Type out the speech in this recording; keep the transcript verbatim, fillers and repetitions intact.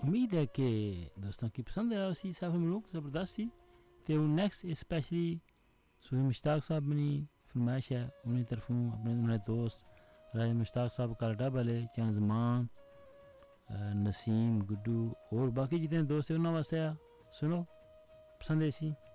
उम्मीद है कि दोस्तों की पसंद आया उसी साहब हम लोग ज़बरदस्त थी। तो नेक्स्ट स्पेशली सूही मुश्ताक साहब बनी फरमाइश है उन्हीं तरफों अपने मेरे दोस्त राजा मुश्ताक साहब कालटा वाले चंजमान नसीम गुड्डू और बाकी जितने दोस्त हैं उन्होंने वास्ते सुनो पसंद ऐसी